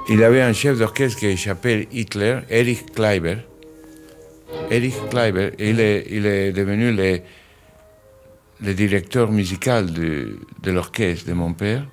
Il avait un chef d'orchestre qui s'appelle Hitler, Erich Kleiber. Erich Kleiber, il est devenu le directeur musical de l'orchestre de mon père.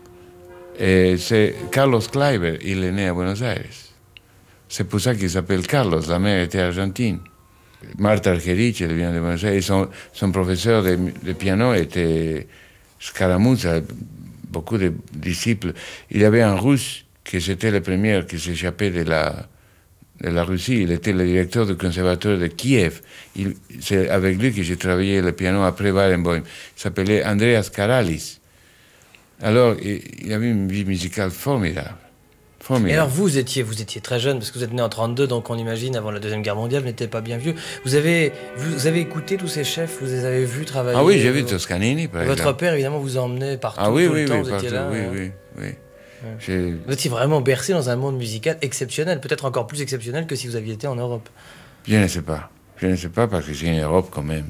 Et c'est Carlos Kleiber, il est né à Buenos Aires. C'est pour ça qu'il s'appelle Carlos, la mère était argentine. Marta Argerich, elle vient de Buenos Aires. Son professeur de piano était Scaramuzza, beaucoup de disciples. Il y avait un Russe qui était le premier qui s'échappait de la Russie. Il était le directeur du conservatoire de Kiev. C'est avec lui que j'ai travaillé le piano après Barenboim. Il s'appelait Andreas Karalis. Alors, il avait une vie musicale formidable. Et alors vous étiez très jeune, parce que vous êtes né en 1932, donc on imagine, avant la Deuxième Guerre mondiale, vous n'étiez pas bien vieux. Vous avez écouté tous ces chefs, vous les avez vus travailler? Ah oui, j'ai vu Toscanini, par exemple. Votre père, évidemment, vous emmenait partout, tout le temps, oui, vous partout, étiez là. Oui. Ouais. Vous étiez vraiment bercé dans un monde musical exceptionnel, peut-être encore plus exceptionnel que si vous aviez été en Europe. Je ne sais pas, parce que c'est une Europe quand même.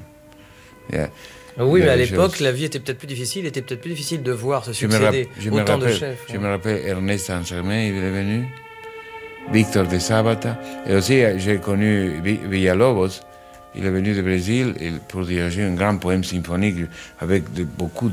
Oui, mais à l'époque, la vie était peut-être plus difficile, de voir se succéder autant de chefs. Je me rappelle Ernest Ansermet, il est venu, Victor de Sabata, et aussi j'ai connu Villalobos, il est venu du Brésil pour diriger un grand poème symphonique avec beaucoup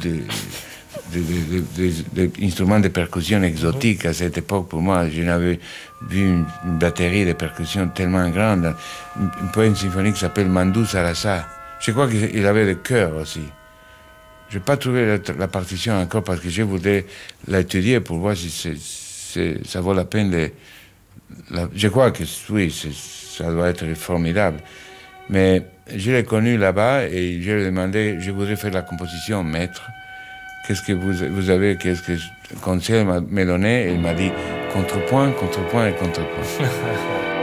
d'instruments de percussion exotiques. À cette époque, pour moi, je n'avais vu une batterie de percussion tellement grande. Un poème symphonique qui s'appelle Mandou Sarasa. Je crois qu'il avait le chœur aussi. Je n'ai pas trouvé la partition encore parce que je voudrais l'étudier pour voir si ça vaut la peine. Je crois que oui, ça doit être formidable. Mais je l'ai connu là-bas et je lui ai demandé, je voudrais faire la composition, maître. Qu'est-ce que vous avez, qu'est-ce que conseil m'a donné? Et il m'a dit contrepoint, contrepoint et contrepoint.